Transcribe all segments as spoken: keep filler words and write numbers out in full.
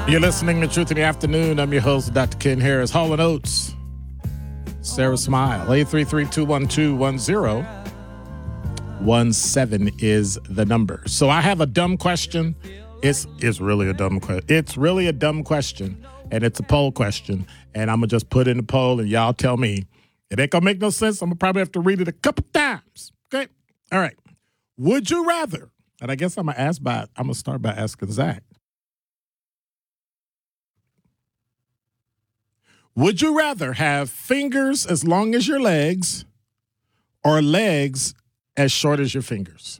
You're listening to Truth in the Afternoon. I'm your host, Doctor Ken Harris. Hall and Oates. Sarah Smile. eight three three, two one two, one zero one seven is the number. So I have a dumb question. It's, it's really a dumb question. It's really a dumb question. And it's a poll question. And I'm going to just put in the poll and y'all tell me. It ain't going to make no sense. I'm going to probably have to read it a couple times. Okay? All right. Would you rather? And I guess I'm going to ask by, I'm going to start by asking Zach. Would you rather have fingers as long as your legs or legs as short as your fingers?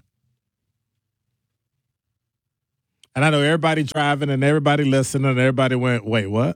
And I know everybody driving and everybody listening and everybody went, wait, what?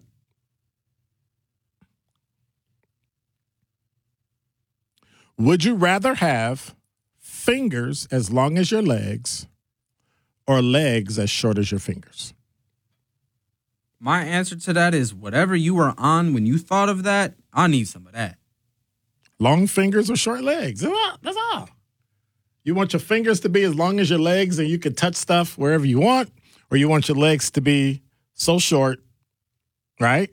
Would you rather have fingers as long as your legs or legs as short as your fingers? My answer to that is whatever you were on when you thought of that, I need some of that. Long fingers or short legs. That's all. That's all. You want your fingers to be as long as your legs and you can touch stuff wherever you want, or you want your legs to be so short, right?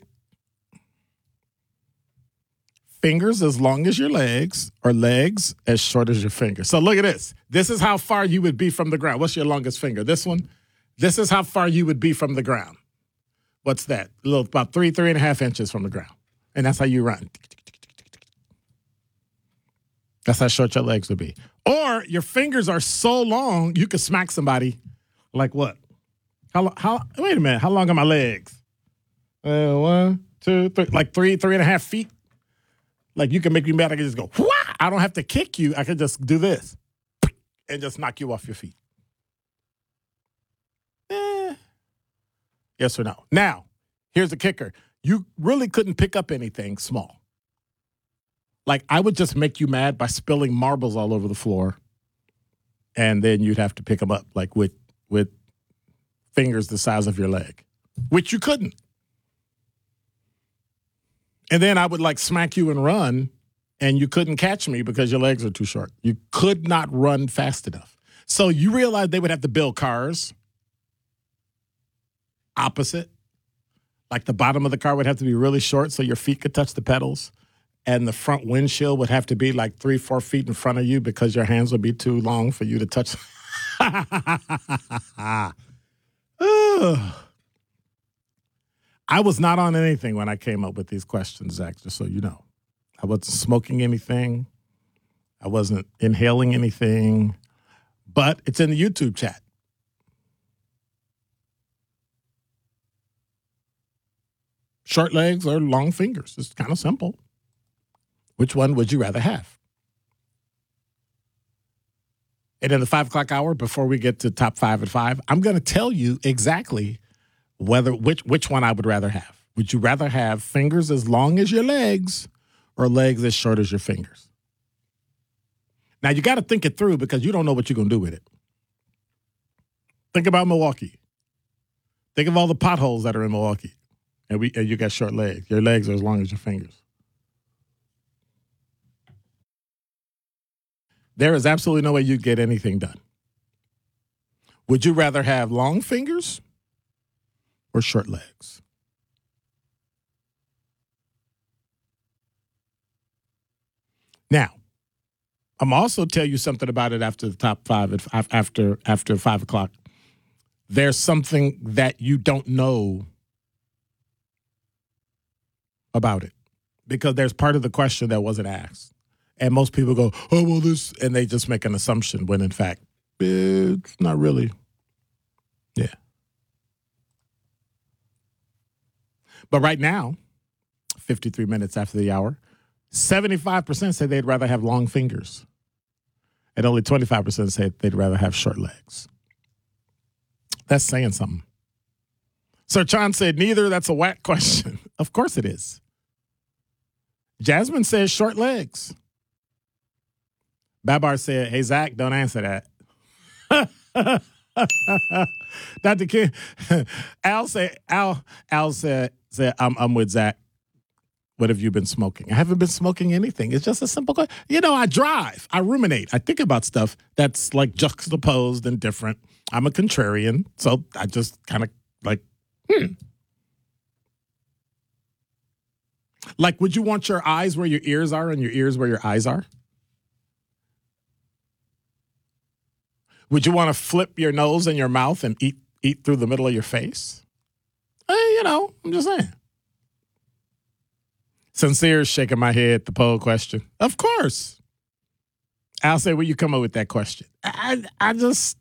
Fingers as long as your legs or legs as short as your fingers. So look at this. This is how far you would be from the ground. What's your longest finger? This one? This is how far you would be from the ground. What's that? A little, about three, three and a half inches from the ground. And that's how you run. That's how short your legs would be. Or your fingers are so long, you could smack somebody like what? How, how, wait a minute. How long are my legs? Uh, one, two, three, like three, three and a half feet. Like you can make me mad. I can just go, whoo! I don't have to kick you. I can just do this and just knock you off your feet. Eh. Yes or no? Now, here's the kicker. You really couldn't pick up anything small. Like, I would just make you mad by spilling marbles all over the floor, and then you'd have to pick them up, like, with with fingers the size of your leg, which you couldn't. And then I would, like, smack you and run, and you couldn't catch me because your legs are too short. You could not run fast enough. So you realize they would have to build cars opposite. Like the bottom of the car would have to be really short so your feet could touch the pedals. And the front windshield would have to be like three, four feet in front of you because your hands would be too long for you to touch. I was not on anything when I came up with these questions, Zach, just so you know. I wasn't smoking anything. I wasn't inhaling anything. But it's in the YouTube chat. Short legs or long fingers. It's kind of simple. Which one would you rather have? And in the five o'clock hour, before we get to top five at five, I'm going to tell you exactly whether which which one I would rather have. Would you rather have fingers as long as your legs or legs as short as your fingers? Now, you got to think it through because you don't know what you're going to do with it. Think about Milwaukee. Think of all the potholes that are in Milwaukee. And, we, and you got short legs. Your legs are as long as your fingers. There is absolutely no way you'd get anything done. Would you rather have long fingers or short legs? Now, I'm also tell you something about it after the top five, after after five o'clock. There's something that you don't know about it because there's part of the question that wasn't asked. And most people go, oh, well, this, and they just make an assumption when, in fact, it's not really. Yeah. But right now, fifty-three minutes after the hour, seventy-five percent say they'd rather have long fingers. And only twenty-five percent say they'd rather have short legs. That's saying something. Sir John said, neither. That's a whack question. Of course it is. Jasmine says short legs. Babar said, hey, Zach, don't answer that. Doctor King, Al said, Al, Al said, said I'm, I'm with Zach. What have you been smoking? I haven't been smoking anything. It's just a simple question. You know, I drive. I ruminate. I think about stuff that's like juxtaposed and different. I'm a contrarian, so I just kind of like, hmm, Like, would you want your eyes where your ears are and your ears where your eyes are? Would you want to flip your nose and your mouth and eat eat through the middle of your face? Hey, you know, I'm just saying. Sincere shaking my head, the poll question. Of course. I'll say, where you come up with that question? I I just...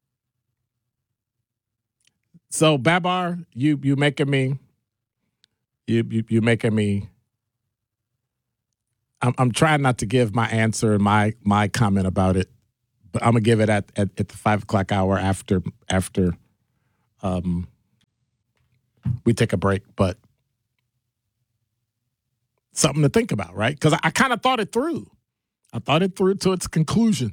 So, Babar, you you making me... You you you making me... I'm, I'm trying not to give my answer and my my comment about it, but I'm gonna give it at, at, at the five o'clock hour after after um, we take a break. But something to think about, right? Because I, I kind of thought it through. I thought it through to its conclusion.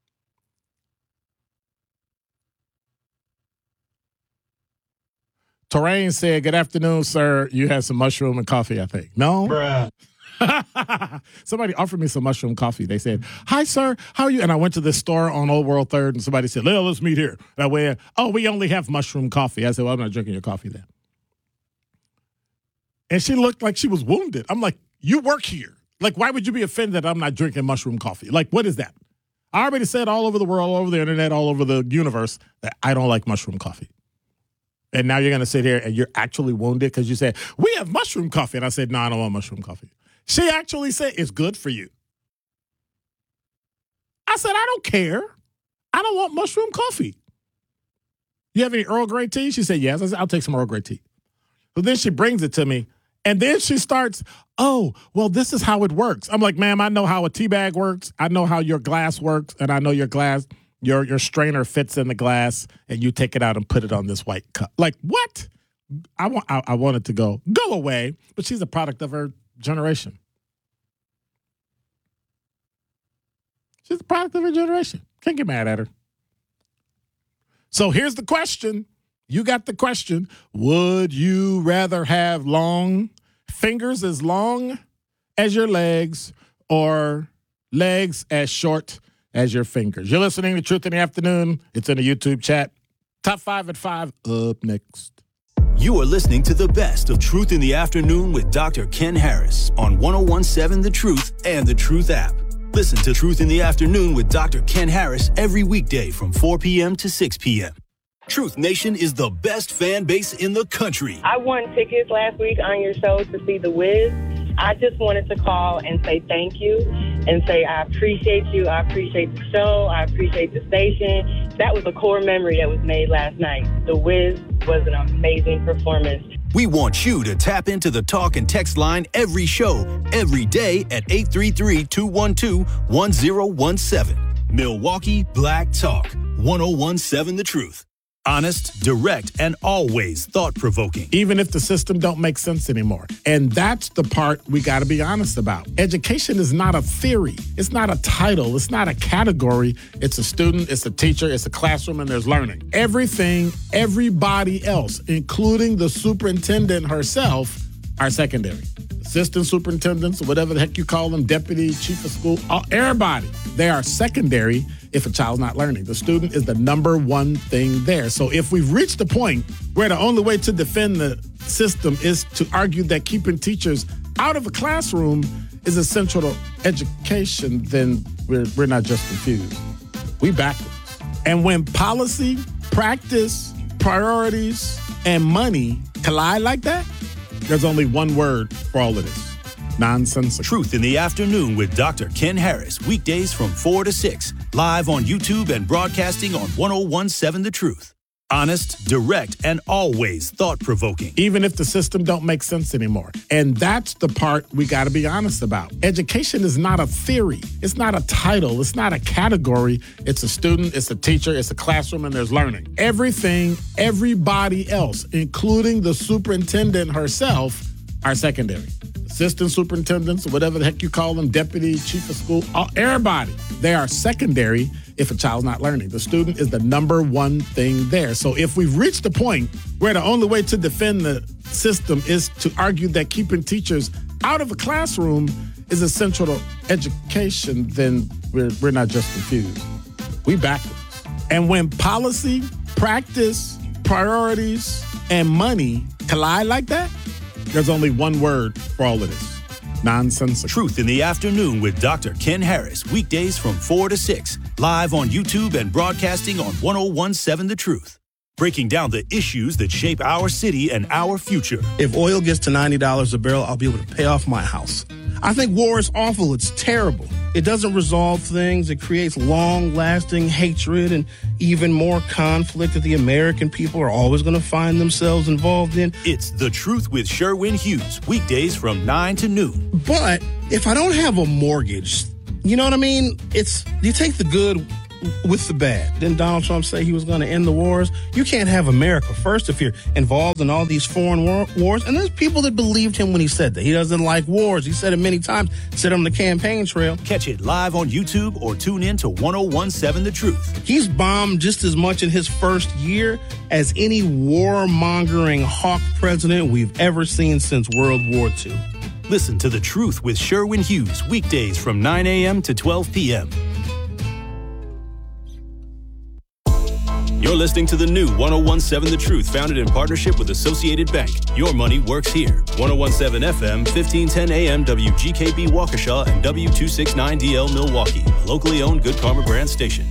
Terrain said, "Good afternoon, sir. You had some mushroom and coffee, I think." No? Bruh. Somebody offered me some mushroom coffee. They said, "Hi, sir. How are you?" And I went to this store on Old World Third, and somebody said, "Well, let's meet here." And I went, "Oh, we only have mushroom coffee." I said, "Well, I'm not drinking your coffee then." And she looked like she was wounded. I'm like, "You work here. Like, why would you be offended that I'm not drinking mushroom coffee? Like, what is that?" I already said all over the world, all over the internet, all over the universe that I don't like mushroom coffee. And now you're going to sit here and you're actually wounded because you said, "We have mushroom coffee." And I said, "No, I don't want mushroom coffee." She actually said, "It's good for you." I said, "I don't care. I don't want mushroom coffee." "You have any Earl Grey tea?" She said, "Yes." I said, "I'll take some Earl Grey tea." So then she brings it to me. And then she starts, "Oh, well, this is how it works." I'm like, "Ma'am, I know how a tea bag works. I know how your glass works. And I know your glass, your, your strainer fits in the glass. And you take it out and put it on this white cup." Like, what? I, want, I, I wanted to go, go away. But she's a product of her generation. She's a product of her generation. Can't get mad at her. So here's the question. You got the question. Would you rather have long fingers as long as your legs or legs as short as your fingers? You're listening to Truth in the Afternoon. It's in the YouTube chat. Top five at five up next. You are listening to the best of Truth in the Afternoon with Doctor Ken Harris on one oh one seven The Truth and The Truth app. Listen to Truth in the Afternoon with Doctor Ken Harris every weekday from four p.m. to six p.m. Truth Nation is the best fan base in the country. I won tickets last week on your show to see The Wiz. I just wanted to call and say thank you and say I appreciate you. I appreciate the show. I appreciate the station. That was a core memory that was made last night. The Wiz was an amazing performance. We want you to tap into the talk and text line every show, every day at eight three three, two one two, one oh one seven. Milwaukee Black Talk, one oh one seven The Truth. Honest, direct, and always thought-provoking. Even if the system don't make sense anymore. And that's the part we got to be honest about. Education is not a theory. It's not a title. It's not a category. It's a student, it's a teacher, it's a classroom, and there's learning. Everything, everybody else, including the superintendent herself, are secondary. Assistant superintendents, or whatever the heck you call them, deputy, chief of school, all, everybody, they are secondary if a child's not learning. The student is the number one thing there. So if we've reached the point where the only way to defend the system is to argue that keeping teachers out of a classroom is essential to education, then we're, we're not just confused. We backwards. And when policy, practice, priorities, and money collide like that, there's only one word for all of this. Nonsensical. Truth in the Afternoon with Doctor Ken Harris. Weekdays from four to six. Live on YouTube and broadcasting on one oh one seven The Truth. Honest, direct, and always thought-provoking. Even if the system don't make sense anymore. And that's the part we got to be honest about. Education is not a theory. It's not a title. It's not a category. It's a student, it's a teacher, it's a classroom, and there's learning. Everything, everybody else, including the superintendent herself, are secondary. Assistant superintendents, or whatever the heck you call them, deputy, chief of school, all, everybody, they are secondary if a child's not learning. The student is the number one thing there. So if we've reached the point where the only way to defend the system is to argue that keeping teachers out of a classroom is essential to education, then we're, we're not just confused. We backwards. And when policy, practice, priorities, and money collide like that, there's only one word for all of this. Nonsensical. Truth in the Afternoon with Doctor Ken Harris. Weekdays from four to six. Live on YouTube and broadcasting on one oh one seven The Truth. Breaking down the issues that shape our city and our future. If oil gets to ninety dollars a barrel, I'll be able to pay off my house. I think war is awful. It's terrible. It doesn't resolve things. It creates long-lasting hatred and even more conflict that the American people are always going to find themselves involved in. It's The Truth with Sherwin Hughes. Weekdays from nine to noon. But if I don't have a mortgage, you know what I mean? It's you take the good with the bad. Didn't Donald Trump say he was going to end the wars? You can't have America first if you're involved in all these foreign war- wars. And there's people that believed him when he said that. He doesn't like wars. He said it many times. Said it on the campaign trail. Catch it live on YouTube or tune in to one oh one seven The Truth. He's bombed just as much in his first year as any warmongering hawk president we've ever seen since World War Two. Listen to The Truth with Sherwin Hughes. Weekdays from nine a.m. to twelve p.m. You're listening to the new one oh one seven The Truth, founded in partnership with Associated Bank. Your money works here. one oh one seven F M, fifteen ten A M, W G K B Waukesha, and W two sixty-nine D L Milwaukee. A locally owned Good Karma brand station.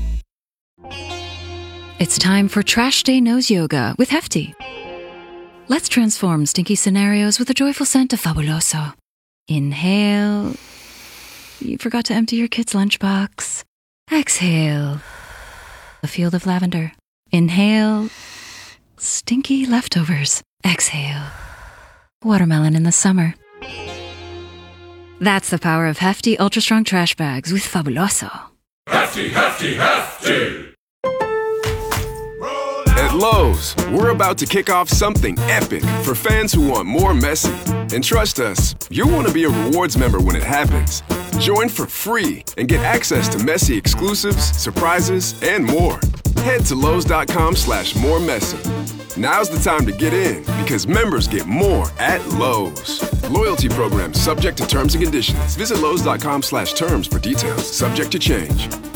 It's time for Trash Day Nose Yoga with Hefty. Let's transform stinky scenarios with a joyful scent of Fabuloso. Inhale. You forgot to empty your kid's lunchbox. Exhale. A field of lavender. Inhale. Stinky leftovers. Exhale. Watermelon in the summer. That's the power of Hefty Ultra Strong Trash Bags with Fabuloso. Hefty, hefty, hefty! At Lowe's, we're about to kick off something epic for fans who want more Messi. And trust us, you'll want to be a rewards member when it happens. Join for free and get access to Messi exclusives, surprises, and more. Head to Lowe's.com slash more Messi. Now's the time to get in because members get more at Lowe's. Loyalty program subject to terms and conditions. Visit Lowe's.com slash terms for details. Subject to change.